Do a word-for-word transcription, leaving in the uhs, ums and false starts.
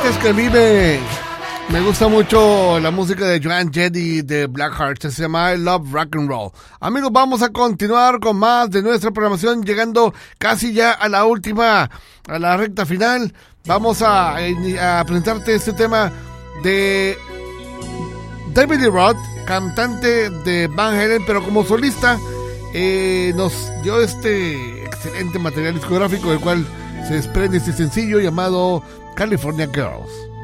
es que a mí me, me gusta mucho la música de Joan Jett y de Blackheart, se llama I Love Rock and Roll. Amigos, vamos a continuar con más de nuestra programación, llegando casi ya a la última, a la recta final. Vamos a, a presentarte este tema de David Lee Roth, cantante de Van Halen, pero como solista eh, nos dio este excelente material discográfico del cual se desprende este sencillo llamado California Girls.